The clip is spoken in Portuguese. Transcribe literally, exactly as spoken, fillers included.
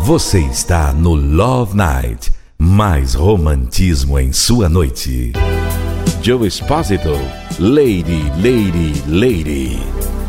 Você está no Love Night, mais romantismo em sua noite. Joe Esposito, Lady, Lady, Lady.